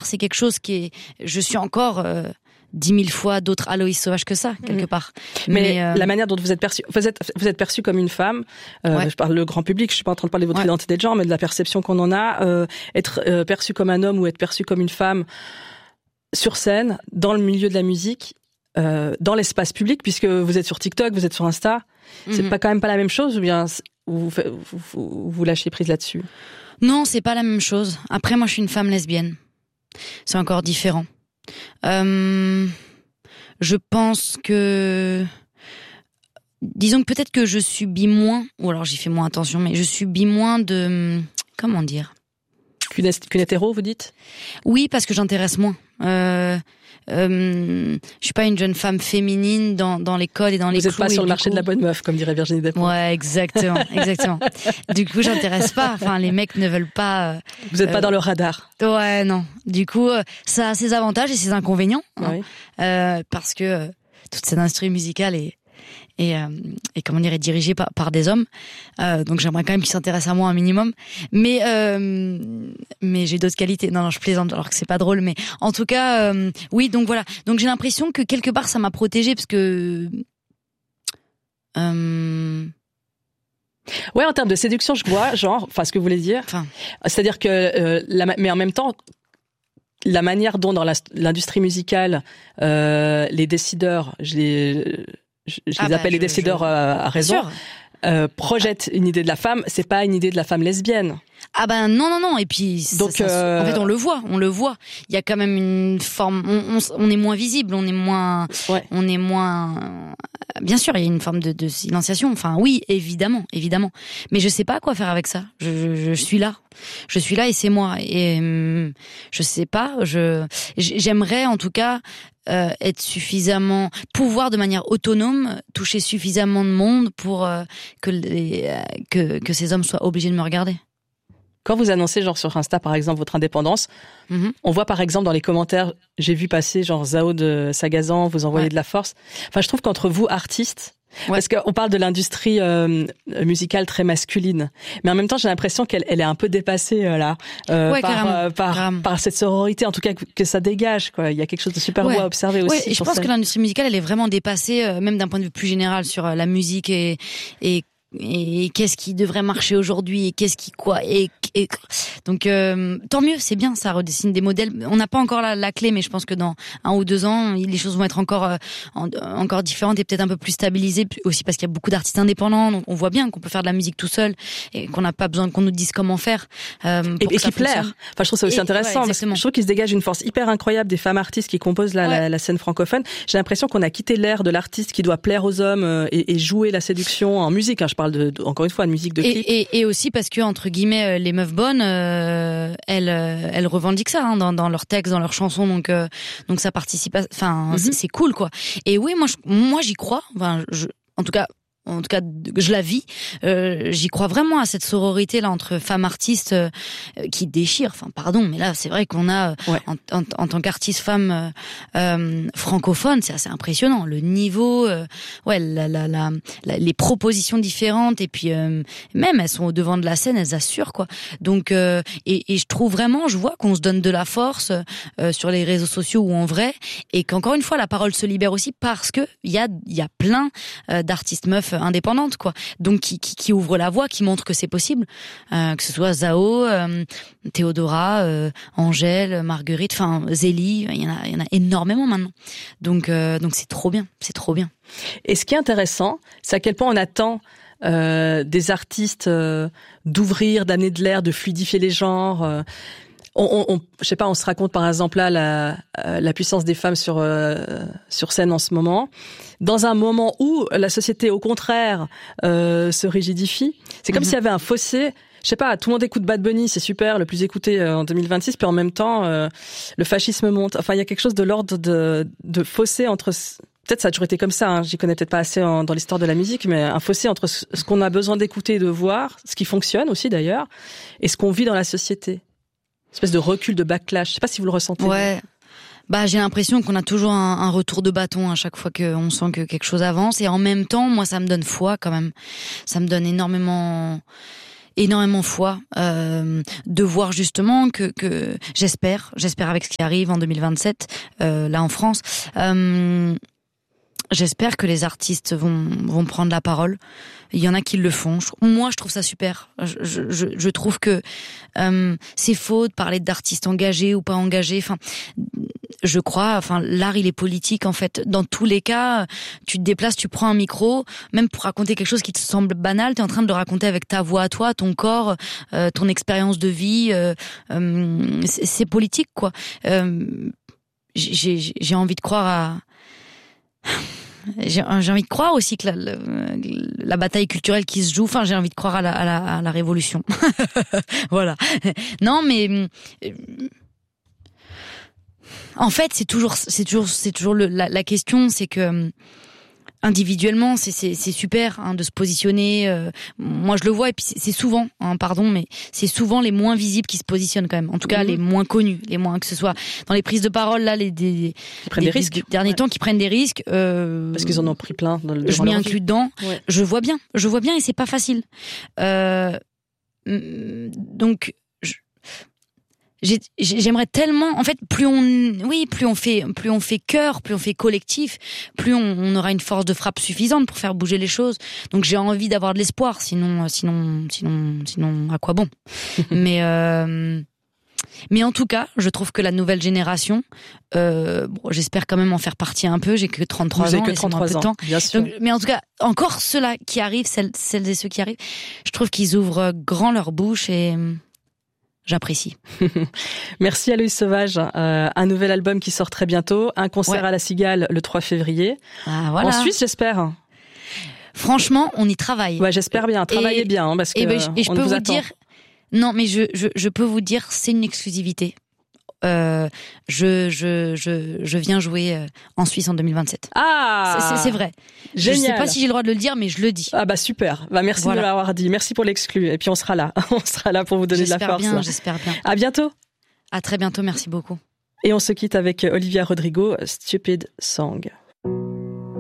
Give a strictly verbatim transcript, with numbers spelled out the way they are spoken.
c'est quelque chose qui est, je suis encore euh, dix mille fois d'autres Aloïs Sauvage que ça, quelque mmh. part. Mais, Mais euh... la manière dont vous êtes perçue, vous êtes, vous êtes perçue comme une femme, euh, ouais. je parle le grand public, je suis pas en train de parler de votre ouais. identité de genre, mais de la perception qu'on en a, euh, être euh, perçue comme un homme ou être perçue comme une femme sur scène, dans le milieu de la musique, euh, dans l'espace public, puisque vous êtes sur TikTok, vous êtes sur Insta, mmh. c'est pas quand même pas la même chose, ou bien vous, vous, vous, vous lâchez prise là-dessus? Non, c'est pas la même chose. Après, moi, je suis une femme lesbienne. C'est encore différent. Euh, je pense que, disons que peut-être que je subis moins, ou alors j'y fais moins attention, mais je subis moins de, comment dire, qu'une, qu'une hétéro, vous dites? Oui, parce que j'intéresse moins. Euh, euh, je suis pas une jeune femme féminine dans dans les codes et dans les clous. Vous êtes pas sur le marché coup... de la bonne meuf, comme dirait Virginie Despentes. Ouais, exactement, exactement. Du coup, j'intéresse pas. Enfin, les mecs ne veulent pas. Euh, Vous êtes pas euh, dans le radar. Ouais, non. Du coup, euh, ça a ses avantages et ses inconvénients, hein, oui. euh, parce que euh, toute cette industrie musicale est et euh, et comment dire est dirigée par par des hommes. Euh, donc j'aimerais quand même qu'ils s'intéressent à moi un minimum. Mais euh, mais j'ai d'autres qualités. Non, non, je plaisante alors que c'est pas drôle. Mais en tout cas, euh, oui. Donc voilà. Donc j'ai l'impression que quelque part ça m'a protégée parce que. Euh... Ouais, en termes de séduction, je vois, genre, enfin, ce que vous voulez dire. Enfin. C'est-à-dire que, euh, la, mais en même temps, la manière dont dans la, l'industrie musicale, euh, les décideurs, je les, je, je ah les bah, appelle je, les décideurs je... à, à raison, euh, projettent une idée de la femme, c'est pas une idée de la femme lesbienne. Ah ben non non non et puis donc ça, ça, euh... en fait on le voit on le voit il y a quand même une forme on, on, on est moins visible on est moins ouais. on est moins bien sûr il y a une forme de, de silenciation enfin oui évidemment évidemment mais je sais pas quoi faire avec ça je, je, je suis là je suis là et c'est moi et hum, je sais pas je j'aimerais en tout cas euh, être suffisamment pouvoir de manière autonome toucher suffisamment de monde pour euh, que les euh, que que ces hommes soient obligés de me regarder. Quand vous annoncez, genre, sur Insta, par exemple, votre indépendance, mm-hmm. on voit, par exemple, dans les commentaires, j'ai vu passer, genre, Zao de Sagazan, vous envoyez ouais. de la force. Enfin, je trouve qu'entre vous, artistes, ouais. parce qu'on parle de l'industrie euh, musicale très masculine, mais en même temps, j'ai l'impression qu'elle elle est un peu dépassée, euh, là, euh, ouais, par, carrément, euh, par, carrément. par cette sororité, en tout cas, que, que ça dégage, quoi. Il y a quelque chose de super ouais. beau à observer aussi. Ouais, et je pense ça. que l'industrie musicale, elle est vraiment dépassée, euh, même d'un point de vue plus général, sur euh, la musique et, et et qu'est-ce qui devrait marcher aujourd'hui et qu'est-ce qui quoi et, et donc euh, tant mieux, c'est bien, ça redessine des modèles. On n'a pas encore la, la clé, mais je pense que dans un ou deux ans les choses vont être encore euh, en, encore différentes et peut-être un peu plus stabilisées aussi parce qu'il y a beaucoup d'artistes indépendants, donc on voit bien qu'on peut faire de la musique tout seul et qu'on n'a pas besoin qu'on nous dise comment faire euh, pour et, et qui plaire. Enfin, je trouve ça aussi et, intéressant ouais, parce que je trouve qu'il se dégage une force hyper incroyable des femmes artistes qui composent la, ouais. la, la scène francophone. J'ai l'impression qu'on a quitté l'ère de l'artiste qui doit plaire aux hommes euh, et, et jouer la séduction en musique, hein, je parle de, de, encore une fois de musique de clip. Et, et, et aussi parce que entre guillemets les meufs bonnes, euh, elles, elles revendiquent ça hein, dans, dans leurs textes, dans leurs chansons, donc euh, donc ça participe. Enfin, mm-hmm. c'est, c'est cool quoi. Et oui, moi, je, moi j'y crois. Enfin, je, en tout cas. En tout cas, je la vis. Euh, j'y crois vraiment à cette sororité là entre femmes artistes euh, qui déchirent. Enfin, pardon, mais là, c'est vrai qu'on a ouais. en, en, en tant qu'artiste femme euh, euh, francophone, c'est assez impressionnant. Le niveau, euh, ouais, la, la, la, la, les propositions différentes et puis euh, même elles sont au devant de la scène, elles assurent quoi. Donc, euh, et, et je trouve vraiment, je vois qu'on se donne de la force euh, sur les réseaux sociaux ou en vrai, et qu'encore une fois la parole se libère aussi parce que il y a, il y a plein euh, d'artistes meufs indépendante quoi, donc qui, qui qui ouvre la voie, qui montre que c'est possible, euh, que ce soit Zao, euh, Théodora, euh, Angèle, Marguerite, enfin Zélie, il y en a il y en a énormément maintenant, donc euh, donc c'est trop bien, c'est trop bien. Et ce qui est intéressant, c'est à quel point on attend euh, des artistes euh, d'ouvrir, d'amener de l'air, de fluidifier les genres. Euh, On, on, je sais pas, on se raconte par exemple là la, la puissance des femmes sur euh, sur scène en ce moment, dans un moment où la société au contraire euh, se rigidifie. C'est comme mm-hmm. s'il y avait un fossé. Je sais pas, tout le monde écoute Bad Bunny, c'est super, le plus écouté en deux mille vingt-six, puis en même temps euh, le fascisme monte. Enfin, il y a quelque chose de l'ordre de de fossé entre. Peut-être ça a toujours été comme ça, hein, j'y connais peut-être pas assez en, dans l'histoire de la musique, mais un fossé entre ce, ce qu'on a besoin d'écouter et de voir, ce qui fonctionne aussi d'ailleurs, et ce qu'on vit dans la société. Espèce de recul, de backlash. Je sais pas si vous le ressentez. Ouais. Bah, j'ai l'impression qu'on a toujours un, un retour de bâton à chaque fois qu'on sent que quelque chose avance. Et en même temps, moi, ça me donne foi quand même. Ça me donne énormément, énormément foi euh, de voir justement que, que j'espère, j'espère avec ce qui arrive en deux mille vingt-sept, euh, là en France, euh, j'espère que les artistes vont vont prendre la parole. Il y en a qui le font. Je, moi, je trouve ça super. Je, je, je trouve que euh, c'est faux de parler d'artistes engagés ou pas engagés. Enfin, je crois. Enfin, l'art, il est politique en fait. Dans tous les cas, tu te déplaces, tu prends un micro, même pour raconter quelque chose qui te semble banal, t'es en train de le raconter avec ta voix à toi, ton corps, euh, ton expérience de vie. Euh, euh, c'est, c'est politique, quoi. Euh, j'ai, j'ai envie de croire à J'ai, j'ai envie de croire aussi que la, la, la bataille culturelle qui se joue, enfin j'ai envie de croire à la, à la, à la révolution. Voilà. Non mais en fait c'est toujours, c'est toujours, c'est toujours le, la, la question, c'est que individuellement c'est, c'est, c'est super hein, de se positionner. Euh, moi je le vois et puis c'est, c'est souvent, hein, pardon, mais c'est souvent les moins visibles qui se positionnent quand même. En tout cas mmh. les moins connus, les moins que ce soit dans les prises de parole là, les des, qui prennent des, des risques. Des derniers ouais. temps qui prennent des risques. Euh, Parce qu'ils en ont pris plein. Dans le, je m'y inclus dedans. Ouais. Je vois bien, je vois bien et c'est pas facile. Euh, donc J'ai, j'aimerais tellement, en fait, plus on, oui, plus on fait, plus on fait cœur, plus on fait collectif, plus on, on aura une force de frappe suffisante pour faire bouger les choses. Donc j'ai envie d'avoir de l'espoir, sinon, sinon, sinon, sinon, à quoi bon? Mais, euh, mais en tout cas, je trouve que la nouvelle génération, euh, bon, j'espère quand même en faire partie un peu. J'ai que trente-trois ans, que trente-trois un peu ans, de temps. Bien sûr. Donc, mais en tout cas, encore ceux-là qui arrivent, celles, celles et ceux qui arrivent, je trouve qu'ils ouvrent grand leur bouche et j'apprécie. Merci Aloïse Sauvage. Euh, un nouvel album qui sort très bientôt. Un concert ouais. à la Cigale le trois février. Ah, voilà. En Suisse, j'espère. Franchement, on y travaille. Ouais, j'espère bien. Travaillez et, bien, hein, parce que et ben, et je on peux vous, vous attend. dire, non, mais je, je, je peux vous dire, c'est une exclusivité. Euh, je, je, je, je viens jouer en Suisse en deux mille vingt-sept. Ah, c'est, c'est, c'est vrai. Génial. Je sais pas si j'ai le droit de le dire, mais je le dis. Ah bah super. Bah merci voilà. de l'avoir dit. Merci pour l'exclu. Et puis on sera là. On sera là pour vous donner j'espère de la force. Bien, j'espère bien. À bientôt. À très bientôt. Merci beaucoup. Et on se quitte avec Olivia Rodrigo, Stupid Song.